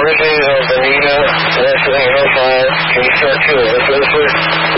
Originating on Bonita, West 805. Can you start 2 of us, please?